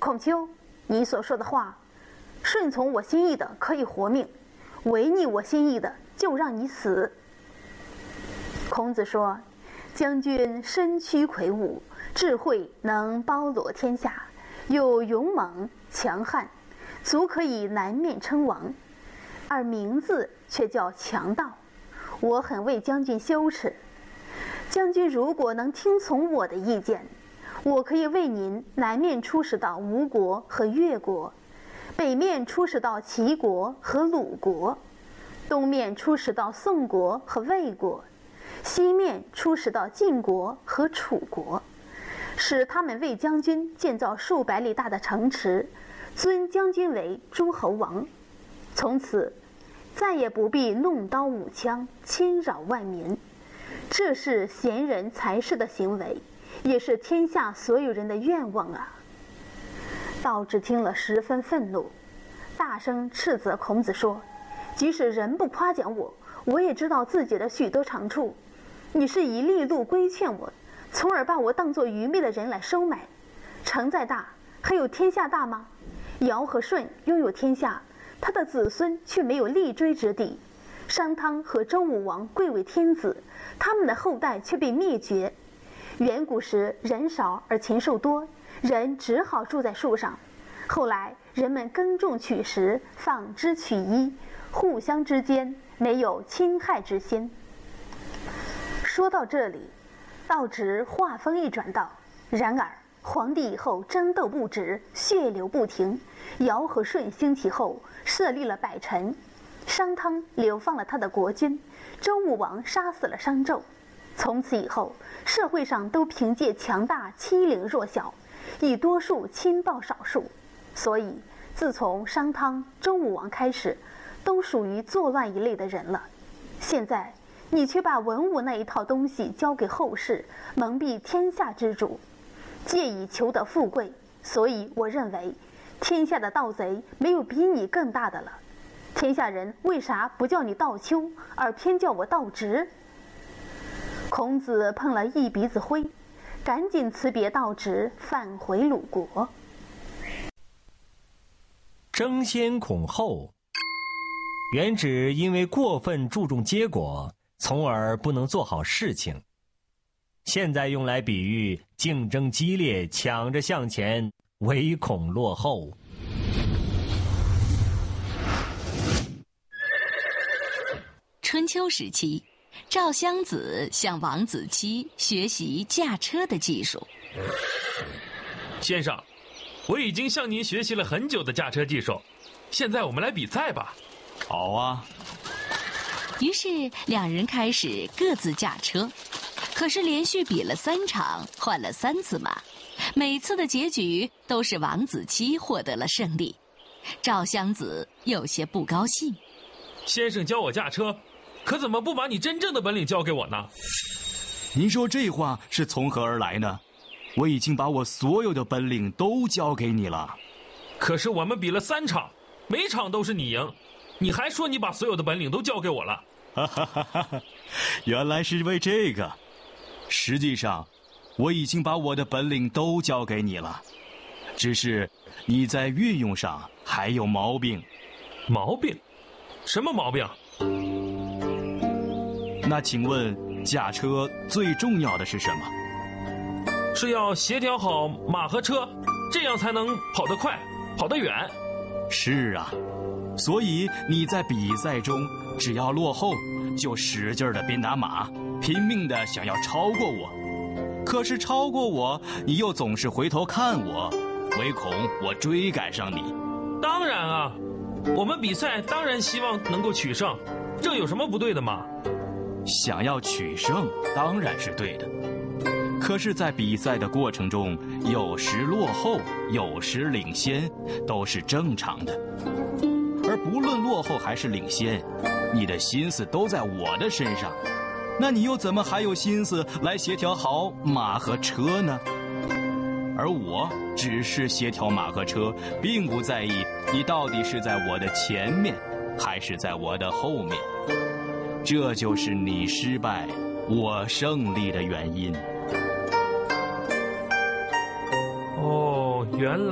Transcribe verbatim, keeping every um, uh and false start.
孔丘，你所说的话，顺从我心意的可以活命，违逆我心意的就让你死。孔子说，将军身躯魁梧，智慧能包罗天下，又勇猛强悍，足可以南面称王，而名字却叫强盗，我很为将军羞耻。将军如果能听从我的意见，我可以为您南面出使到吴国和越国，北面出使到齐国和鲁国，东面出使到宋国和魏国，西面出使到晋国和楚国，使他们为将军建造数百里大的城池，尊将军为诸侯王。从此再也不必弄刀舞枪，侵扰万民。这是贤人才士的行为，也是天下所有人的愿望啊！道之听了十分愤怒，大声斥责孔子说：“即使人不夸奖我，我也知道自己的许多长处。你是以利禄规劝我，从而把我当作愚昧的人来收买。城再大，还有天下大吗？尧和舜拥有天下，他的子孙却没有立锥之地。商汤和周武王贵为天子，他们的后代却被灭绝。远古时人少而禽兽多，人只好住在树上。后来人们耕种取食，纺织取衣，互相之间没有侵害之心。”说到这里，道直话锋一转道：“然而黄帝以后争斗不止，血流不停。尧和舜兴起后，设立了百臣。商汤流放了他的国君，周武王杀死了商纣。从此以后，社会上都凭借强大欺凌弱小，以多数亲暴少数。所以自从商汤、周武王开始，都属于作乱一类的人了。现在你却把文武那一套东西交给后世，蒙蔽天下之主，借以求得富贵。所以我认为，天下的盗贼没有比你更大的了。天下人为啥不叫你道丘，而偏叫我道直？”孔子碰了一鼻子灰，赶紧辞别道直，返回鲁国。 争先恐后，原指因为过分注重结果，从而不能做好事情。现在用来比喻竞争激烈，抢着向前，唯恐落后。 春秋时期，赵襄子向王子期学习驾车的技术。 先生，我已经向您学习了很久的驾车技术，现在我们来比赛吧。 好啊。 于是两人开始各自驾车，可是连续比了三场，换了三次马，每次的结局都是王子期获得了胜利。赵襄子有些不高兴。 先生教我驾车，可怎么不把你真正的本领教给我呢？ 您说这话是从何而来呢？我已经把我所有的本领都教给你了。 可是我们比了三场，每场都是你赢，你还说你把所有的本领都教给我了。 哈哈哈哈！原来是为这个。实际上，我已经把我的本领都教给你了，只是你在运用上还有毛病。 毛病？什么毛病？ 那请问驾车最重要的是什么？ 是要协调好马和车，这样才能跑得快，跑得远。 是啊，所以你在比赛中只要落后，就使劲地鞭打马，拼命地想要超过我。可是超过我，你又总是回头看我，唯恐我追赶上你。 当然啊，我们比赛当然希望能够取胜，这有什么不对的吗？ 想要取胜当然是对的，可是在比赛的过程中，有时落后，有时领先，都是正常的。而不论落后还是领先，你的心思都在我的身上，那你又怎么还有心思来协调好马和车呢？而我只是协调马和车，并不在意你到底是在我的前面还是在我的后面。这就是你失败我胜利的原因。 哦，原来